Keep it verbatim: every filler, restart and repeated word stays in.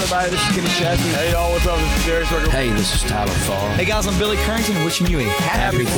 everybody? This is Kenny Chesney. Hey, y'all, what's up? This is Darius Rucker. Hey, this is Tyler Farr. Hey, guys, I'm Billy Currington wishing you a happy, Happy